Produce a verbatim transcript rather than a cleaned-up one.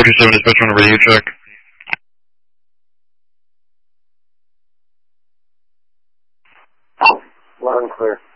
two seven dispatch on a radio check. Loud and clear.